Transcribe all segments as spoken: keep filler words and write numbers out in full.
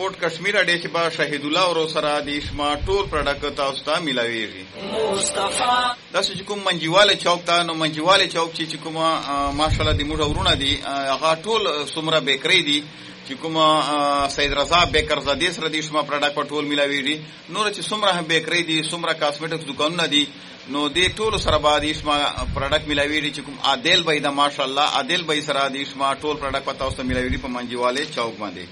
کوټ کشمیر اډې چې با شهید الله ورو سره د اشما ټول پروډکټ تاسو ته ملاويږي مصطفی تاسو چې کوم منجواله چوک ته نو منجواله چوک چې کوم ماشاءالله د موږ ورونه دي هغه ټول سمره بیکری دي چې کوم سید رضا بیکر زادی سره د اشما پروډکټ په ټول ملاويږي نور چې سمره بیکری دي سمره کاسمیټکس دکانونه دي نو دې ټول سره بعد اشما پروډکټ ملاويږي چې کوم عادل بای د ماشاءالله عادل بای سره د اشما ټول پروډکټ په تاسو ته ملاويږي په منجواله چوک باندې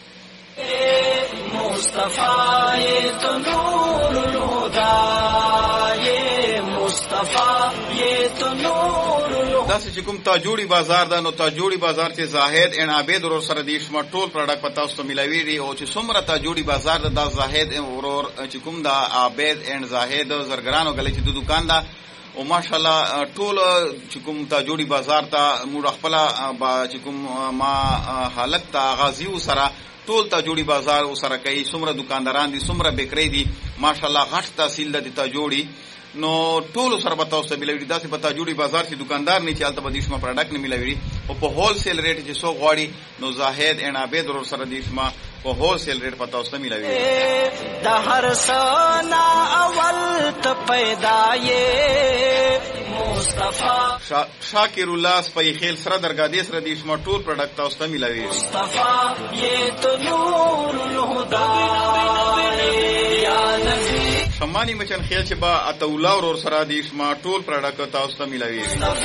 مصطفی یہ تو نور الہدی یہ مصطفی یہ تو نور الہدی داسې چې کوم تاجوړي بازار ده نو تاجوړي بازار چې زاهد ان عابد ورور سره د اشما ټول پروډکټ په تاسو ته ملاويږي او چې څومره تاجوړي بازار ده د زاهد ورور چې کوم دا عابد ان زاهد زرګرانو غلې چې د دکان ده او ماشاءالله ټول چې کوم تاجوړي بازار ته موږ خپل چې کوم ما حالت ته غازیو سره ټول تاجوړي بازار سره کوي څومره دکانداران دي څومره بیکری دي ماشاءالله غټ تحصیل د تاجوړي نو ټول سره به تاسو ملوي داسې په تاجوړي بازار چې دکاندار نه چالت به د اشما پروډکټ نه ملوي او په هول سیل ریټ چې سو غواړي نو زاهد ان عابد ورور سره د اشما په هول سیل ریټ په تاسو ملوي د هر سنا اول ته پیدا یې مصطفی شاکر الله سپي خیل سره درګادي سره د اشما ټول پروډکټ تاسو ته ملوي مصطفی یہ تو نور الهدى یا نبی شمانی مچن خیل چې با اتولا ورور سره د اشما ټول پروډکټ تاسو ته ملوي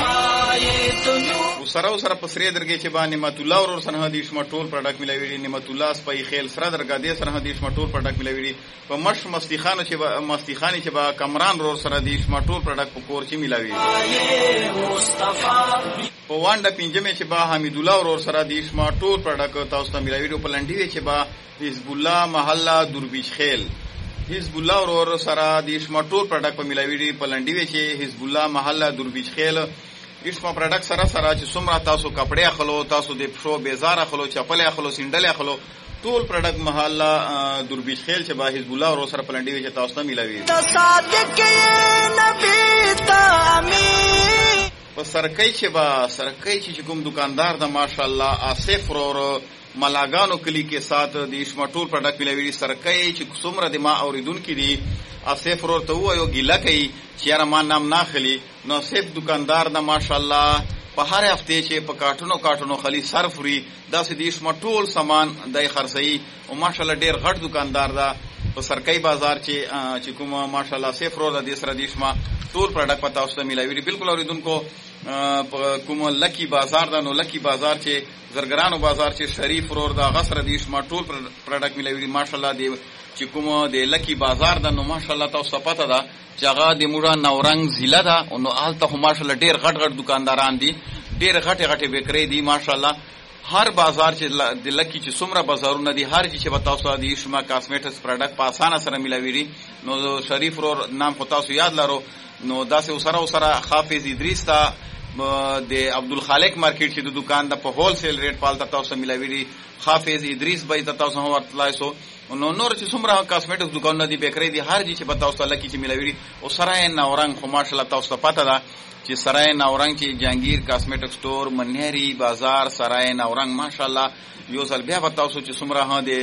او سره سره پسری درګي چې با نعمت الله ورور سره د اشما ټول پروډکټ ملوي نعمت الله سپي خیل سره درګادي سره د اشما ټول پروډکټ ملوي په مش مستخانه چې با مستخانه چې با کمران ورور سره د اشما ټول پروډکټ په کور چې ملوي مصطفی په وانډه پنځمه چې با حمید الله ورور سره د اشما ټول پروډکټ تاسو ته ملوي په لنډي چې با حزب الله محله دوربیش خیل حزب الله ورور سره د اشما ټول پروډکټ په ملاويږي په لنډي چې حزب الله محله دوربیش خیل اشما پروډکټ سره سره چې څومره تاسو کپڑے اخلو تاسو د پښو بیزار اخلو چپل اخلو سینډل اخلو ټول پروډکټ محله دوربیش خیل چې با حزب الله ورور سره په لنډي چې تاسو ته ملاوي صادق نبی تامین په سرکۍ چې با سرکۍ چې کوم دکاندار د ماشاءالله آصف ورور ملاګانو کلی کې سات د اشما ټول پروډکټ ملاوي سرکۍ چې څومره د ما اوریدونکو دي آصف ورور ته وایو ګیلا کوي چې یاره ما نام ناخلی نو آصف دکاندار د ماشاءالله په هر هفته چې په کارټونو کارټونو خلی صرف ری داسې د اشما ټول سامان دای خرڅي او ماشاءالله ډیر غټ دکاندار دا په سرکۍ بازار چې چې کوم ماشاءالله آصف ورور د سره د اشما ټول پروډکټ پتا اوسه ملاوي بالکل اوریدونکو کوم لکی بازار دا نو لکی بازار چې زرګرانو بازار چې شریف ورور دا غسر د اشما ټول پروډکټ ملاوي ماشاءالله دی چې کوم د لکی بازار دا نو ماشاءالله تاسو پته ده چې هغه د موډا نورنګ ضلع ده نو آلته ماشاءالله ډیر غټ غټ دکانداران دي ډیر غټه غټه بیکری دي ماشاءالله هر بازار چې د لکی چې څومره بازارونه دي هر چې په تاسو د اشما کاسمیټکس پروډکټ په اسانه سره ملاوي نو شریف ورور نام په تاسو یاد لرو نو داسې وسره وسره حافظ ادریس تا د عبدالخالق مارکیټ چې د دکان د په هول سیل ریټ پالته تاسو ملاوي حافظ ادریس بای تاسو هو ورتلای سو نو نور چې څومره کاسمیټکس دکانونه دي بیکری دي هر چې په تاسو لکی چې ملاوي او سره نورنګ خو ماشاءالله تاسو پته ده چې سرای نورنګ چې جهانگیر کاسمیټک سٹور منهری بازار سرای نورنګ ماشاءالله یو ځل بیا تاسو چې څومره ها دي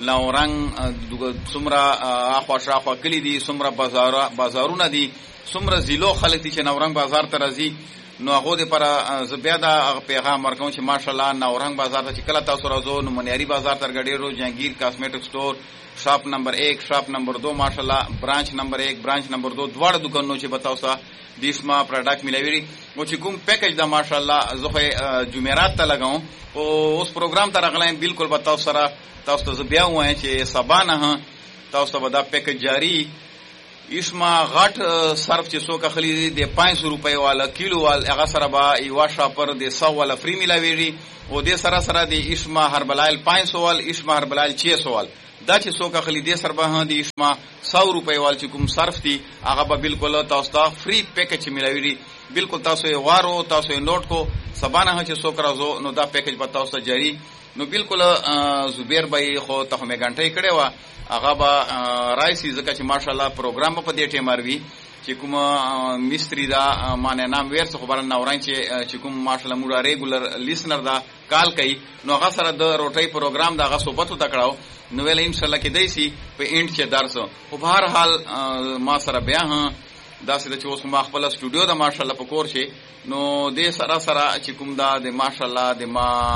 نورنګ څومره اخوا شاخوا کلی دي څومره بازار بازارونه دي څومره زیلو خلک چې نورنګ بازار ته راځي نو هغه د پر زبیا دا پیغام ورکوم چې ماشاءالله نورنګ بازار ته چې کله تاسو راځو نو منهری بازار تر غډیرو جهانگیر کاسمیټک سٹور شاپ نمبر ایک شاپ نمبر دو ماشاءالله برانچ نمبر ایک برانچ نمبر دو دواړه دکانونو چې بتاو سا دیشما پروډکټ ملوي او چې کوم پیکج دا ماشاءالله زه جمعرات ته لګاوم او اوس پروګرام ته راغلایم بالکل بتاو سره تاسو ته بیا وایم چې سبا نه تاسو ته دا پیکج جاری اشما غټ صرف چې څوک خلی د پانچ سو روپۍ والا کیلو وال هغه سره با یو شاپر د سو والا فری ملاوي او د سره سره د اشما هربلایل پانچ سو وال اشما هربلایل چھ سو وال دا چې څوک خلی د سر به د اشما سو روپۍ وال چې کوم صرف دي هغه به بالکل تاسو ته فری پیکج ملاوي بالکل تاسو یې وارو تاسو یې نوٹ کو سبانه چې څوک راځو نو دا پیکج به تاسو ته جاری نو بالکل زبیر بھائی خو ته مې غنټه کړې و هغه به رایسي ځکه چې ماشاءالله پروګرام په دې ټیم اروي چې کوم مستری دا معنی نام ورڅ خبره ناوران چې چې کوم ماشاءالله موږ ریګولر لیسنر دا کال کوي نو هغه سره د روټي پروګرام دا هغه صحبت وکړاو نو ویل ان شاء الله کې دیسي په اینډ چې درس په بهر حال ما سره بیا ها دا سره چې اوس ما خپل سټوډیو دا ماشاءالله په کور شي نو دې سره سره چې کوم دا د ماشاءالله د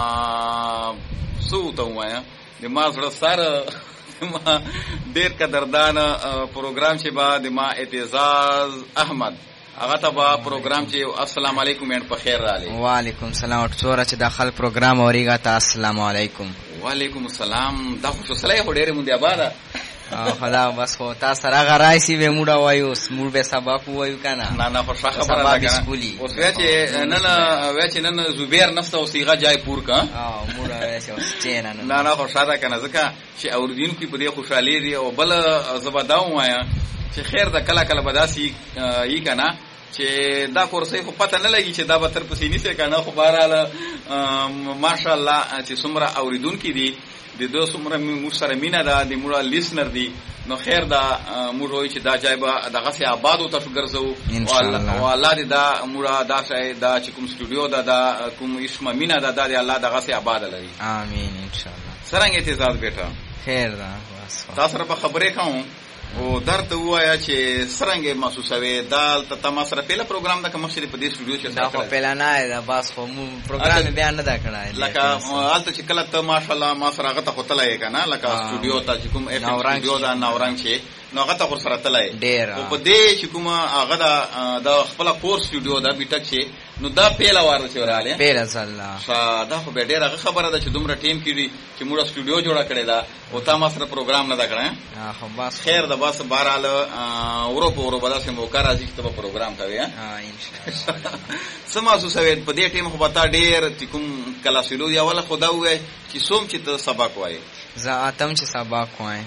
ما سو ته وایا د ما سره سره ما ډیر قدردان پروګرام چې با د ما اعتزاز احمد هغه ته با پروګرام چې السلام علیکم اند په خیر رالی وعلیکم السلام څوره چې داخل پروګرام اوریګا ته السلام علیکم وعلیکم السلام دا خو سلای هډېره مونږه آباده خدا بس خو تا سره غرايسي به موډا وایو موږ به سبق وایو کنه نه نه خو خبره ده کنه اوس ویا چې نن ویا چې نن زبیر نفسه او صيغه جای پور کا اه موډا ویا چې چینه نه نه خو شاده کنه ځکه چې اوردین کې په دې خوشحالي دی او بل زبداو وایا چې خیر د کله کله بداسي ای کنه چې دا کورسې خو پته نه لګي چې دا به تر پسې نیسه کنه خو بهرحال ماشاءالله چې څومره اوریدونکو دي د دوه څومره موږ سره مینا ده د موږ لیسنر دي نو خیر دا موږ وایو چې دا ځای به دغه سي آباد او تاسو ګرځو او الله دې دا موږ دا شای دا چې کوم سټوډیو دا دا کوم اسمه مینا ده دا الله دغه سي آباد لري امين ان شاء الله څنګه اعتزاز بیٹا خیر ده بس تاسو سره په خبرې کوم او درته وایا چې څنګه محسوسوي دا ته ما سره پیله پروګرام دا کوم شری په دې سټوډیو چې دا خو پیله نه دا بس خو پروګرام بیان نه دا کړای لکه حالت چې کله ته ماشاءالله ما سره هغه ته هوتلای کنه لکه سټوډیو ته چې کوم اف سټوډیو دا ناورنګ شي نو هغه ته سره تلای او په دې چې کوم هغه دا د خپل کورس سټوډیو دا بیټک شي نو دا پیله واره چې وراله پیله الله دا خو به ډیره خبره ده چې دومره ټیم کړي چې موږ سټوډیو جوړه کړی دا او تا ما سره پروګرام نه دا کړی خو بس خیر دا بس بهرحال اورو په اورو بداسه مو کار راځي چې په پروګرام کوي ها ان شاء الله سما سوسوي په دې ټیم خو بتا ډیر چې کوم کلاسیلو یا ولا خدا وای چې سوم چې ته سبق وای زه اتم چې سبق وای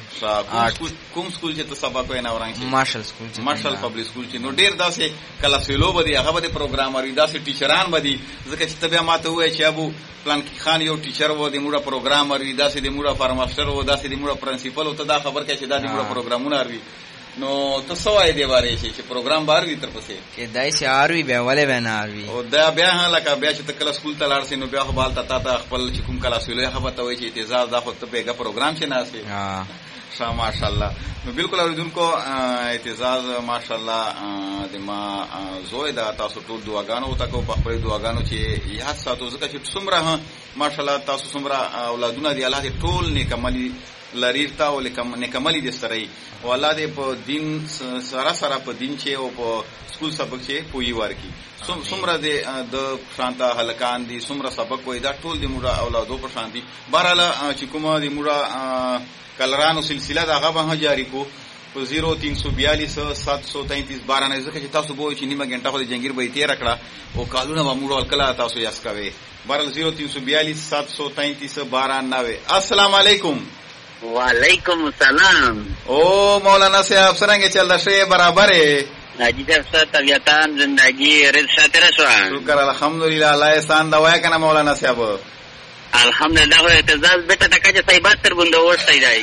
کوم سکول چې ته سبق وای نه ورانګ مارشل سکول چې مارشل پبلک سکول چې نو ډیر داسې کلاسیلو بده هغه بده پروګرامر داسې ټیچران بده ځکه چې ته بیا ماته وای چې ابو پلان خان یو ټیچر و د موډه پروګرامر داسې د موډه فارماستر و داسې د موډه پرنسپل او ته دا خبر کې چې دا د موډه پروګرامونه اروي نو ته سوای دی باره شي چې پروګرام بار وي تر پسې کې دای سي اروي به ولې به نه اروي او دا بیا لکه بیا چې تکل سکول ته لاړ سي نو بیا خو بالته تا ته خپل چې کوم کلاس ویلې خبر ته وای چې اعتزاز دا خو ته بیګه پروګرام چې ناسي ها شا ماشاءالله نو بالکل اوریدونکو اعتزاز ماشاءالله د ما زوی دا تاسو ټول دعاګانو تکو په خپل دعاګانو چې یاد ساتو ځکه چې څومره ماشاءالله تاسو څومره اولادونه دی الله دې ټول نیکملي لریرتا او نیکملي دې سره او الله دې په دین سره سره په دین چې او په سکول سبق چې پوي ورکی څومره دې د شانتا هلکان دي څومره سبق وای دا ټول دې موږ اولادو په شان دي بهرحال چې کومه دې موږ کلرانو سلسله دا هغه به جاری کو په زیرو تین سو بیالیس سات سو تینتیس بارہ نه ځکه چې تاسو به چې نیمه غنټه خو د جنگیر به تیر کړه او کالونه به موږ کله تاسو یاس کوي بهرحال زیرو تین سو بیالیس سات سو تینتیس بارہ نوے السلام علیکم وعلیکم السلام او مولانا صاحب څنګه چل دا شی برابر ہے حاجی صاحب طبیعتان زندگی رز شاتره شو شکر الحمدلله الله احسان دا وای کنه مولانا صاحب الحمدلله خو اعتزاز بیٹا تکا چې صاحبات تر بنده ورسای دی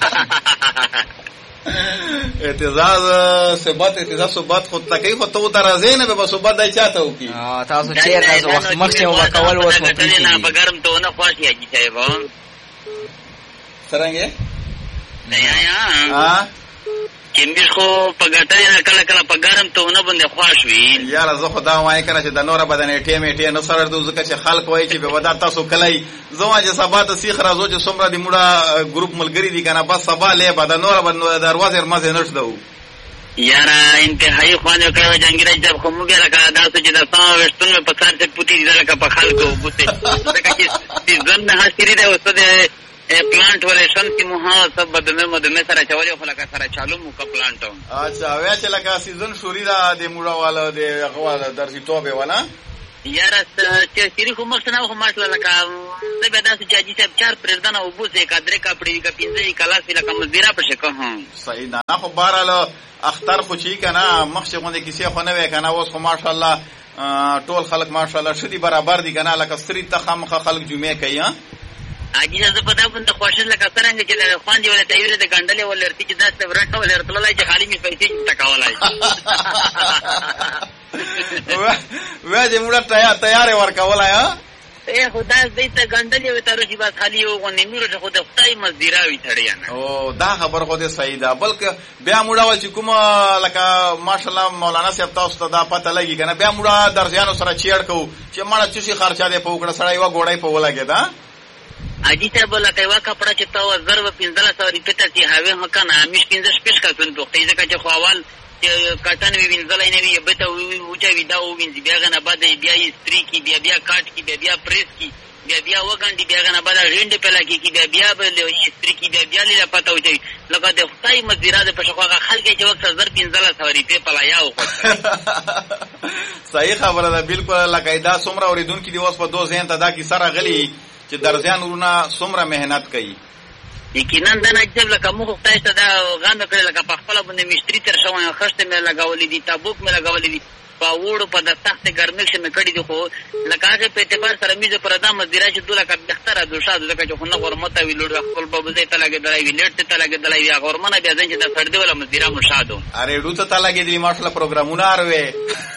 اعتزاز ثبات اعتزاز ثبات خود تکي خو ته درازې نه به ثبات دای چاته وکي ها تاسو چیر تاسو وخت مخ چې وکول وس مو پېږي نه بګرم ته نه خواشي حاجی صاحب څنګه نه یا ها کیندې خو پګټای نه کله کله پګرم ته نه باندې خوښ وي یار زه خدا وای کنه چې د نور بدن ټیمه ټی نو سره د ځکه چې خلک وای چې به ودا تاسو کلای زما چې سبا ته سیخ راځو چې څومره د موډه ګروپ ملګری دي کنه بس سبا له بد نور باندې دروازه مزه نشدو یار انتهایی خوانه کړو جنگیرای جب خو موږ لکه دا چې د سام وشتون په سر ته پوتې دي لکه په خلکو بوته دا چې ځن نه حاصلې ده اوسه پلانټ ولې شانتي موها سب بدمه مدمه سره چولې خو لکه سره چالو مو کا پلانټ اچھا ویا چې لکه سیزن شوري دا د موډه والا د هغه والا درسي توبه والا یار چې سری خو مخ نه خو ماشله لکه د به داسې چې اجي صاحب چار پردانه او بوسه کادر کا پړې کا پینځه کلاس لکه مزیرا په شکه هم صحیح نه خو بهرحال اختر خو چی کنه مخ غونډه کیسه خو نه وای کنه اوس خو ماشاءالله ټول خلک ماشاءالله شدي برابر دي کنه لکه سری ته خامخ خلک جمعه کوي عاجزه زه په دا باندې خوښه لکه څنګه چې د خوان دی ولې تیورې د ګندلې ولرتي چې داسته ورته ولرته لای چې خالی می پیسې تکاولای وای دې موږ ته تیارې ورکولای ها اے خدا دې ته ګندلې و تر چې بس خالی یو غو نیمه ته خدای خدای مزدیراوي تړیا نه او دا خبر خو دې صحیح ده بلکې بیا موږ ول چې کوم لکه ماشاءالله مولانا صاحب تاسو ته دا پته لګي کنه بیا موږ درځانو سره چیړ کو چې مړه چوشي خرچا دې په وکړه سره یو غوړای په ولګي دا اجي ته بولا کایوا کپڑا چې تا وزر و پنځله سو روپیا ته چې هاوی هکا نه مش پنځه شپږ کاتون په تیزه کې خو اول کاټن وی وینځلای نه وی به ته وچا وی دا وینځ بیا غنه بعد بیا استری کی بیا بیا کاټ کی بیا بیا پریس کی بیا بیا وګاندې بیا غنه بعد رینډ په لګي کی بیا بیا به استری کی بیا بیا لیلا پتا وچي لکه د خدای مزیرا د پښخوغه خلک چې وخت زر پنځله سو روپیا پلایا او صحیح خبره ده بالکل لکه دا څومره اوریدونکو دی اوس په دوه ځین ته دا کی سره غلی چې درځان ورونه څومره مهنت کوي یقینا دا نجب لکه موږ خدای ته دا غاند کړل لکه په خپل باندې مشتری تر شوی خشته مې لګولې دي تابوک مې لګولې دي په وړو په د سخت ګرمۍ کې مې کړې دي خو لکه هغه په اعتبار سره میزه پر دا مزیرا چې دوه لکه بختره دوشا دغه چې خو نه ورمته وی لوړ خپل په بځای ته لګې درای وی لټ ته لګې درای یا غورمنه بیا ځین چې د سړدي ولا مزیرا مشادو اره ډو ته لګې دي ماشله پروګرامونه اروي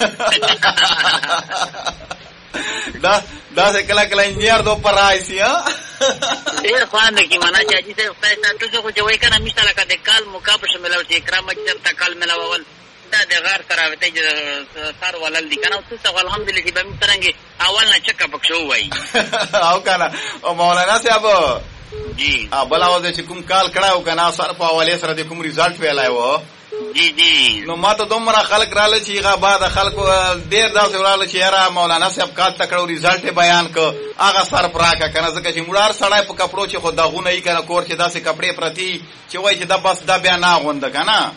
دا دا څه کله کله انجینر دو پر راځي ها ډیر خوانه کی معنا چې اجي ته خدای ته خو جوړ کړه مشته لکه د کال مقابله ملو چې اکرام چې تا کال ملوول دا د غار سره وته چې سار ولل دي کنه اوس څه الحمدلله چې به مترنګي اول نه چکه پکښو وای او کنه او مولانا صاحب جی ا بلاوځ چې کوم کال کړهو کنه سر په حواله سره د کوم ریزلټ ویلای وو جی جی نو ماته دومره خلک رااله چې هغه بعد خلکو ډیر دا رااله چې یاره مولانا صاحب کال تکړو ریزلټ بیان ک هغه سر پراکه کنه ځکه چې مړار سړای په کپړو چې خو دغونه یې کنه کور چې داسې کپڑے پرتی چې وای چې دا بس دا بیا نه غوند کنه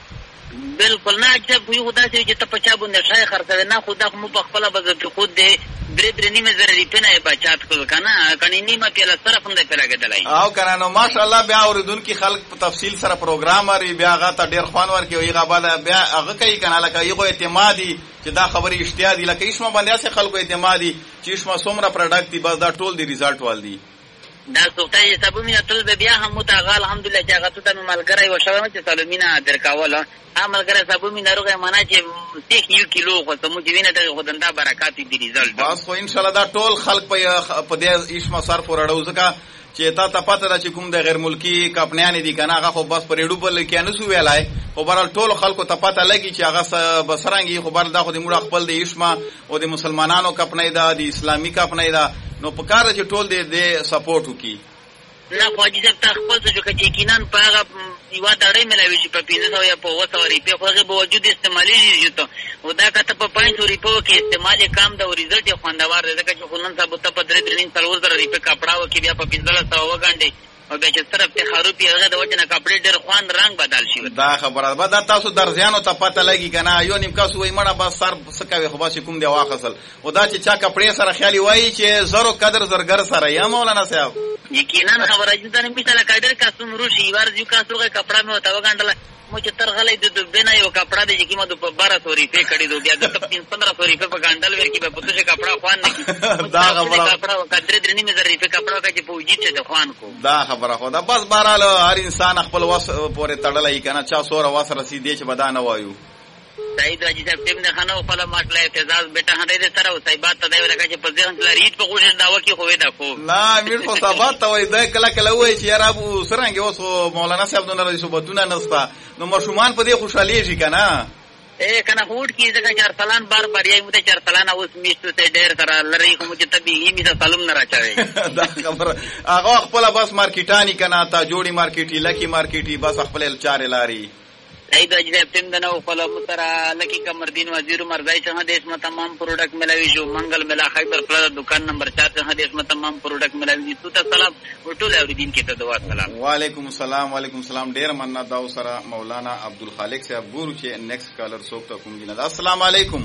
بالکل نه چې یو خدای چې ته پچا باندې شای خرڅوي نه خدا مو په خپل بزرګ خود دې درې درې نیمه زره ریپنه بچات کول کنه کني نیمه پیله طرف هم دې پیلاګدلای او کنه نو ماشاءالله بیا اوریدونکو خلک په تفصیل سره پروګرام لري بیا هغه ته ډیر خوان ورکي او هغه بعد بیا هغه کوي کنه لکه یو اعتمادي چې دا خبري اشتیا دي لکه اسمه باندې اسه خلکو اعتمادي چې اسمه څومره پروډکټ دي بس دا ټول دی ریزلټ وال دي دا سوتای سبو مینا تل بیا هم متغال الحمدلله چې هغه ته ملګری و شوم چې سالمینا درکاوله ملګری سبو مینا روغه معنا چې تیک یو کیلو خو ته مو جوینه ته خداندا برکات دي ریزلټ بس خو ان شاء الله دا ټول خلک په په دې اسمه صرف ورړو ځکه چې تا ته پته ده چې کوم د غیر ملکی کمپنیان دي کنه هغه خو بس پر ریډو بل کې نه سو ویلای خو برال ټول خلکو ته پته لګي چې هغه بسرانګي خو بر دا خو د موږ خپل د اسمه او د مسلمانانو کمپنی ده د اسلامي کمپنی ده نو په کار چې ټول دې دې سپورټ وکي نه خو چې ځکه خپل څه چې یقینا په هغه یو دړې ملوي چې په پینځه سو یا په وسه ورې په خوغه به وجود استعمالي جوړه او دا کته په پنځه سو ریپو کې استعمالي کام دا ریزلټ خوندوار دی ځکه چې خونن صاحب ته په درې درې څلور زره ریپو کپڑا وکي بیا په پنځه سو وګاندې او بیا چې طرف ته خروپی هغه د وجنه کپڑے ډېر خوان رنگ بدل شي دا خبره به دا تاسو درځانو ته پته لګي کنه یو نیم کاسو وای مړه بس سر سکوي خو بس کوم دی واخصل او دا چې چا کپڑے سره خیالي وای چې زرو قدر زرګر سره یا مولانا صاحب یقینا خبره دې نه مثال کډر کاسو روشي ورځو کاسو کپڑا مې وتا وګاندل مو چې تر غلې د بنا یو کپڑا دی چې قیمت په بارہ سو روپے کړي دو بیا د پندرہ سو روپے په ګاندل ورکی په پتوشه کپڑا خوان نه کی دا خبره کپڑا قدر درې نیمه زره روپے کپڑا کې په وجود ته خوان کو دا خبره خو دا بس بهرحال هر انسان خپل وس پورې تړلای کنه چا سوره وس رسیدي چې بدانه وایو سعید راجی صاحب ټیم نه خنو خپل ماټله اعتزاز بیٹا هډې دې سره او صاحبات ته دی ورکه چې په ځین لري په کوشش دا وکی خو دا خو نه امیر خو صاحبات ته وای دا کله کله وای چې یار ابو سرنګ اوس مولانا صاحب دونه رئیس وبتونه نستا نو مرشومان په دې خوشالي شي کنه اے کنه هوټ کی ځکه چې ارسلان بار بار یې مته چې ارسلان اوس میشته ته ډېر سره لری کوم چې تبي یې میته سلام نه راچوي دا خبر هغه خپل بس مارکیټانی کنه تا جوړی مارکیټي لکی مارکیټي بس خپل چارې لاري سعید راجی صاحب ټیم دنو خپل مترا لکی کمردین وزیر مرزای څنګه د اسمه تمام پروډکټ ملوي شو منګل ملا خیبر پلازا دکان نمبر چار څنګه د اسمه تمام پروډکټ ملوي تو ته سلام ټول اوریدین کې ته دعا سلام وعلیکم السلام وعلیکم السلام ډیر مننه دا سره مولانا عبدالخالق صاحب ګورو چې نیکسٹ کالر څوک ته کوم دینه السلام علیکم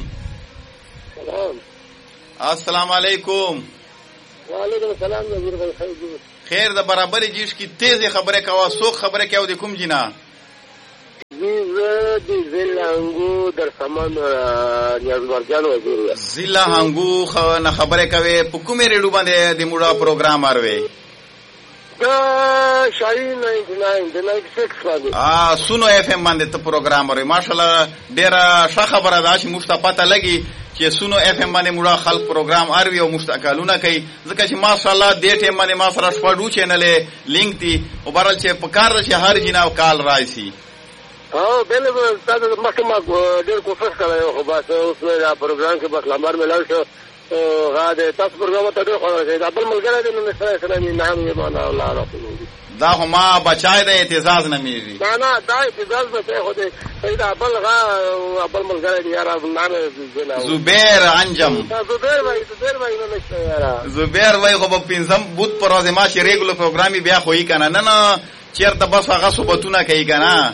سلام السلام علیکم وعلیکم السلام وزیر بھائی خیر خیر د برابرۍ جیش کی تیز خبره کوا څوک خبره کاو د کوم جنا زه د ضلع هنګو در سامان نیازمرجان وزیر یم ضلع هنګو نه خبره کوي په کومې ریډیو باندې د موډا پروګرام اروي دا شاهین نائنٹی نائن سکس باندې ا سونو اف ام باندې ته پروګرام لري ماشاءالله ډیره ښه خبره ده چې موږ ته پته لګي چې سونو اف ام باندې موږ خلک پروګرام اروي او مستقلونه کوي ځکه چې ماشاءالله دې ټیم باندې ما سره شپږ چینل لینک دي او بهرحال چې په کار ده چې هر جناب کال راځي او بل تاسو مخکې ما ډېر کوشش کړی خو بس اوس دا پروګرام کې بس لمر ملاو شو غاده تاسو پروګرام ته ډېر خوښ راځي دا بل ملګری دی نو سره سره نه نام یې معنا الله رسول دا خو ما بچای د اعتزاز نه میږي نه نه دا اعتزاز به خو دې پیدا بل غا بل ملګری دی یار نام زبیر انجم زبیر وای زبیر وای نو نشته یار زبیر وای خو په پنځم بوت پر ورځ ما چې ریګولر پروګرامي بیا خو یې کنه نه نه چیرته بس هغه صحبتونه کوي کنه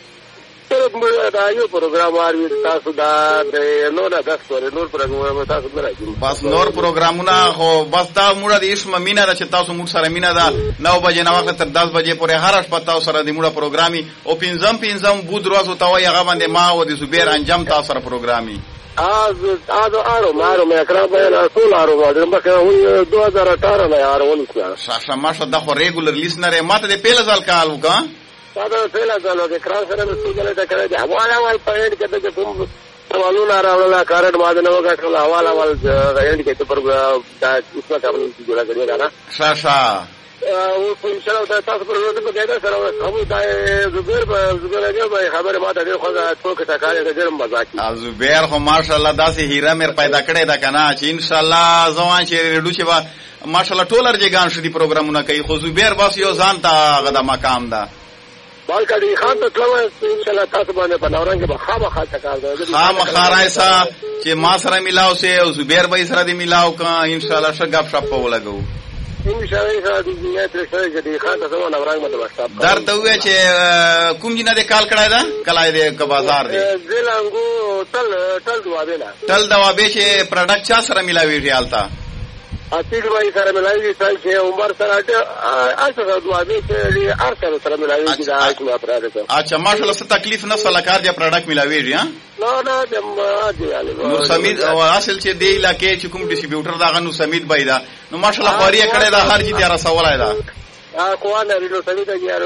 دا یو پروګرام واري تاسو دا نو نه داس پر نور پروګرام تاسو نه راځي بس نور پروګرامونه خو بس دا موږ د اسم مینا د چې تاسو موږ سره مینا ده نو بجې نو وخت تر دس بجې پورې هر شپه تاسو سره د موږ پروګرامي او پنځم پنځم بود ورځ ته وای هغه باندې ما او د زبیر انجم تاسو سره پروګرامي از از ارو مارو مې اکرام بیان اصول ارو باندې مخه دو هزار اٹھارہ نه ارو ونیسه شاشه ماشه د خو ریګولر لیسنر ماته د پیل ځل کال وکا دا پیلا ځلو د کران سره مسوجله دا کړی دی حواله وال پېډ کې د کوم سوالونه راوړل کارډ باندې نو غټل حواله وال رېډ کې پر دا اوسه کابل کې جوړه کړی دا شاشه او په ان شاء الله تاسو پر ورته کې دا سره خو دا زبیر زبیر به خبره ما ته خو دا ټوک ټکاله د جرم مزاکی زبیر خو ماشاءالله داسې هیره مې پیدا کړی دا کنه چې ان شاء الله ځوان چې ریډو چې با ماشاءالله ټولر جګان شدي پروګرامونه کوي خو زبیر بس یو ځان ته غدا مقام ده بالکل خان ته تلو ان شاء الله تاسو باندې بناورنګ به خامخا تکار ده خامخا راځه چې ما سره ملاو سه او زبیر به سره دې ملاو کا ان شاء الله شګب شپ ولګو ان شاء الله دې دنیا تر څو چې خان ته سمو نورنګ مده واسطه درته وې چې کوم جنا دې کال کړای دا کلای دې ک بازار دې زلنګو تل تل دوابه نه تل دوابه چې پروډکټ چا سره ملاوي ریالتا اصل وای سره ملایي چې عمر سره اته دوابه چې ارسل سره ملایي چې دا کوم افراد ته اچھا ماشاءالله څه تکلیف نه سره کار دې پروډکټ ملاوي ها نو نو دې نور سمید او اصل چې دی علاقې چې کوم ډیسټریبیوټر دا غنو سمید بایدا نو ماشاءالله خوري کړه دا هر چیز تیار سوالای دا ا کوانه ریلو سمید یار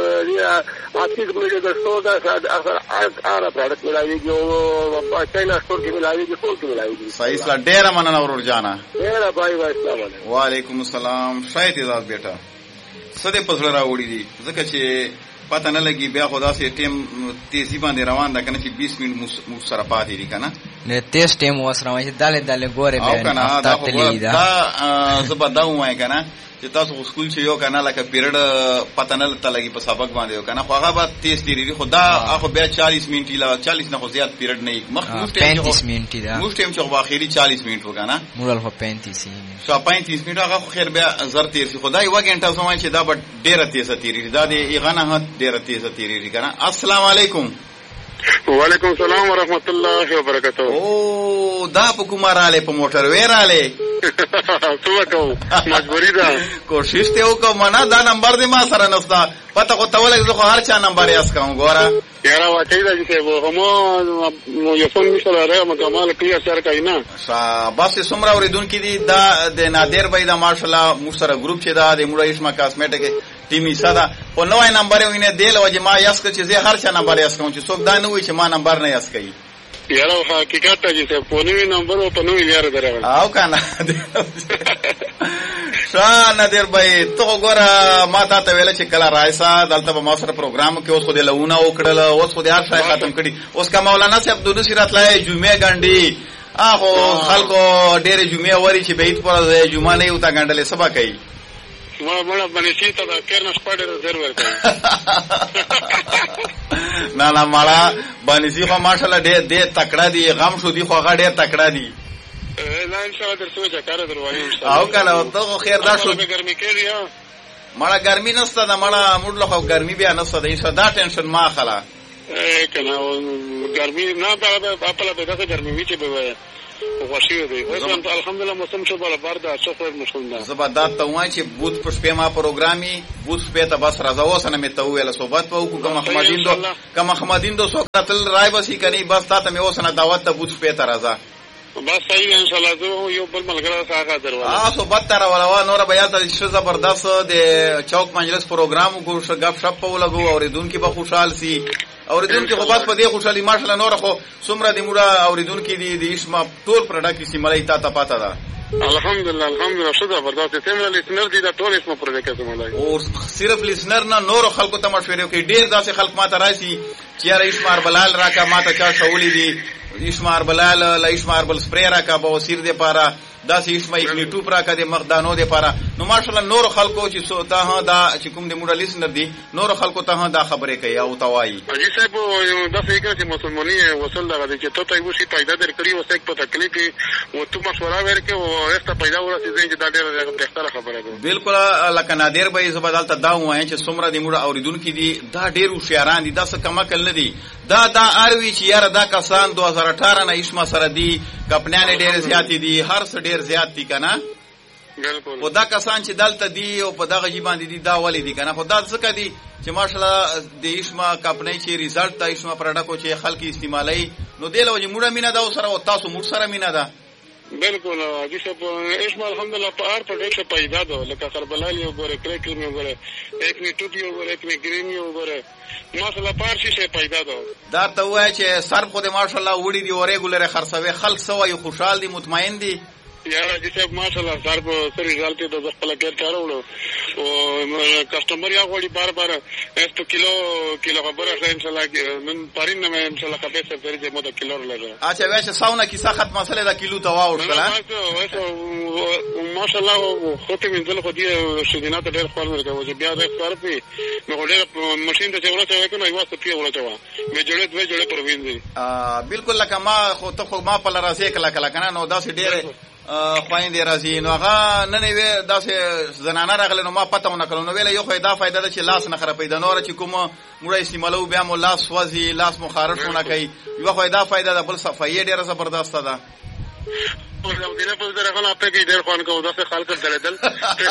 اصل کومې د څو دا اثر اره پروډکټ ملایي جو په چاینا سٹور کې ملایي جو ټول کې ملایي صحیح سلا ډیر مننه ورور جانا ډیر بای بای السلام علیکم وعلیکم السلام شاید اجازه بیٹا سده پسړه راوړی دي ځکه چې پته نه لګي بیا خدا سي ټیم تیزی باندې روان ده کنه چې بیس منټ مو سره پاتې دي کنه نه تیز ټیم وسره چې داله داله ګوره به نه دا دا زبدا وای کنه چې تاسو سکول چې یو کنه لکه پیریډ پته نه لته لګي په سبق باندې یو کنه خو هغه به تیز تیری خدا هغه بیا چالیس منټی لا چالیس نه خو زیات پیریډ نه مخ پینتیس منټی دا موږ ټیم چې خو اخیری چالیس منټ وکنه مورل خو پینتیس شو پینتیس منټ هغه خو خیر بیا زر تیر شي خدای یو غنټه سمای چې دا به ډیره تیز تیری دا دی غنه هت ډیره تیز تیری کنه السلام علیکم وعلیکم السلام ورحمت الله وبرکاتہ او دا په کوماراله په موټر ویراله څه وکاو مجبوری ده کوشش ته وکم نه دا نمبر دې ما سره نستا پته کو ته ولګ زه خو هر چا نمبر یې اسکم ګوره یاره واچای دا چې هم یو فون میسره راځه مکمل کلیئر سره کینا بس سمرا اوریدون کې دي دا د نادر بای دا ماشاءالله مو سره ګروپ چې دا د موږ اسما کاسمیټک ټیمی ساده په نوې نمبر یې وینې دی لوجه ما یاس چې زه هر چا نمبر یې اسکم چې څوک دا نه وي چې ما نمبر نه یاس کوي یاره حقیقت ته چې په نوې نمبر او په نوې یاره درغل او کنه شاه نادر بای ته ګوره ما ته ته ویل چې کله راځه دلته په ما سره پروګرام کې اوس خو دې لونه وکړل اوس خو دې هر شای ختم کړي اوس کا مولانا صاحب دونو سیرت لای جمعه ګنډي اخو خلکو ډېر جمعه وری چې بیت پر جمعه نه یو تا ګنډلې سبا کوي ما مړه باندې چې ته دا کېرنس پاډر ضرور کوي نه نه مړه باندې چې خو ماشاءالله ډېر ډېر تکړه دي غم شو دي خو هغه ډېر تکړه دي نه ان شاء الله درته وځه کار دروایي او کنه ته خیر دا شو ګرمي کېږي مړه ګرمي نسته دا مړه موږ له خو ګرمي بیا نسته دا ان شاء الله دا ټینشن ما خلا کنه ګرمي نه په خپل به دا ګرمي وی چې به واشي دی اوس الحمدلله موسم شو بل بار دا څوفر مشغول ده زبردات ته وای چې بوت پښپې ما پروګرامي بوت پښپې ته بس راځو وسنه مې ته ویله صحبت په کو کوم احمدیندو کوم احمدیندو سو قتل رای بس کني بس تا ته مې وسنه دعوت ته بوت پښپې ته راځه بس صحیح ان شاء الله زه یو بل ملګری سره درو اه صحبت تر ولا نور بیا ته ش زبردست د چوک مجلس پروګرام کو غف شپ ولګو اوریدونکو به خوشحال سي اوریدونکو خو بس په دې خوشحالي ماشاءالله نور خو څومره د موډه اوریدونکو دي د اسما ټول پروډکټ سي ملای تا ته پاته ده الحمدلله الحمدلله ش زبردست څنګه لیسنر دي دا ټول اسما پروډکټ ملای او صرف لیسنر نه نور خلکو ته مشورې کوي ډیر داسې خلک ماته راشي چې یاره اسمار بلال راکا ماته چا شولې دي اسمار بلال لا اسمار بل سپری راکا بوسیر دې پاره داسې اسما اګنی ټوپ راکا د مخدانو دې پاره نو ماشاءالله نور خلکو چې سو ته دا چې کوم د موډ لیسنر دي نور خلکو ته دا خبره کوي او توای اجي صاحب دا څنګه چې مسلمانۍ وصل دا چې ته ته وشي پیدا درکړي او څنګه په تکلیف او ته مشوره ورکې او رسته پیدا ورسې چې دا ډېر بهتره خبره ده بالکل لکه نادر به زبدالته دا وایي چې څومره د موډ اوریدونکو دي دا ډېر هوښیاران دي دا څه کمکل نه دي دا دا اروي چې یاره دا کسان دوه هزار اټھارہ نه اسما سره دي کپنانه ډېر زیات دي هر څه ډېر زیات دي کنه بالکل او دا کسان چې دلته دي او په دغه جی باندې دي دا ولې دي کنه خدا څه دي چې ماشاءالله د اسما کپنې چې ریزلټ د اسما پروډکټ چې خلک استعمالي نو دله چې موږ مینا دا سره او تاسو موږ سره مینا دا بالکل اجي صاحب اسما الحمدلله په هر پروډکټ پیدا ده لکه خربلال یو ګوره کریکل یو ګوره ایک می ټوب یو ګوره ایک می گرین یو ګوره ماشاءالله په هر شي پیدا ده دا ته وای چې سر خو د ماشاءالله وړي دی او ریګولر خرڅوي خلک سوي خوشحال دي مطمئن دي یاره اجي صاحب ماشاءالله سر په سر ریزلټ د خپل کار کارولو او کسٹمر یا غوړي بار بار اته کیلو کیلو خبره ان شاء الله نن پرین نه ان شاء الله کبه سره درځي مو د کیلو لګا اچھا واشه ساونه کی سخت مسئله دا کیلو ته واو کړه ماشاءالله خو ته منځل خو دي شدینات ډېر خپل ورکوي بیا د خپل په نو ډېر ماشين ته چوره چوي کنه یو څه پیه ورته مې جوړې دوه جوړې پر وینځي ا بالکل لکه ما خو ته خو ما په لرازه کله کله کنه نو دا سي ډېر خوایندې راځي نو هغه نه نه داسې زنانه راغله نو ما پته ونه کړو نو ویله یو خو دا فائدہ ده چې لاس نه خرابې د نور چې کوم موږ استعمالو بیا مو لاس وځي لاس مخارشونه کوي یو خو دا فائدہ ده بل صفایي ډیره زبردست ده او دا دینه په دغه غلا په کې ډېر خوان کوو داسې خلک دلدل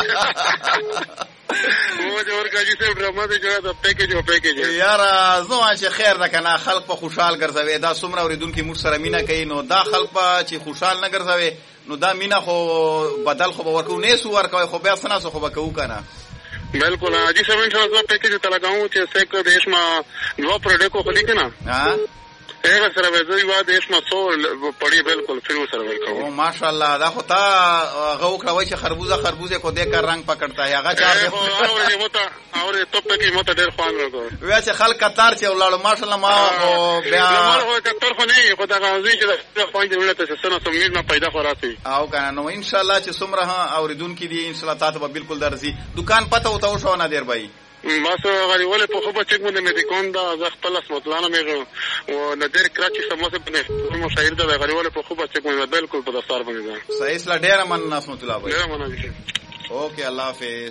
مو چې ورګاجي څه ډرامه دې جوړه د پیکیج او پیکیج یار زه چې خیر ده کنه خلک په خوشحال ګرځوي دا څومره اوریدونکو موږ سره مینا کوي نو دا خلک په چې خوشحال نه ګرځوي نو دا مینا خو بدل خو ورکو نه سو ورکوي خو بیا سنا سو خو بکو کنه بالکل اجي سمون څه پیکیج ته لګاو چې څه دیش ما نو پروډکټ کو خلی کنه ها هغه سره به یو د اسما څو پړی بالکل فرو سره ورکو او ماشاءالله دا خو تا غو کړوي چې خربوزه خربوزه کو دې کار رنگ پکړتا ہے هغه چار او موته او ته پکې موته ډېر خوان ورکو ویا چې خلک قطار چې ولاړو ماشاءالله ما او بیا ما قطار خو نه خو دا غوږی چې خوان دې ولته سنه سمیر نه پیدا خوراتي او کنه نو ان شاء الله چې څومره اوریدونکو دي ان شاء الله تاسو به بالکل درځي دکان پته وته شو نه دیر بای بس غری ولې په خو به چک مونږ مې دکان دا ز خپل اسمتلانه مې او نادر کراچي سموسه په مشاهیر دا غری ولې په خو به چک مې بالکل په دستار باندې صحیح سلا ډیر من اسمت الله بای ډیر من اوکے الله حافظ.